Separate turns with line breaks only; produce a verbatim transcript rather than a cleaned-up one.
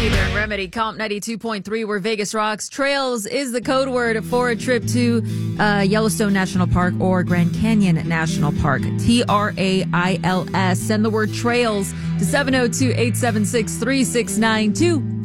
Either in Remedy, Comp ninety-two point three, where Vegas rocks. Trails is the code word for a trip to uh, Yellowstone National Park or Grand Canyon National Park. T R A I L S. Send the word trails to seven oh two, eight seven six, three six nine two.